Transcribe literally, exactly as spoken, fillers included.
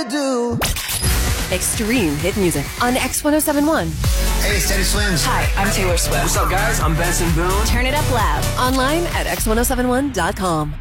ever do. Extreme hit music on X one oh seven point one. Hey, it's Teddy Swims. Hi, I'm Taylor Swift. What's up, guys? I'm Benson Boone. Turn it up loud. Online at X one oh seven one dot com.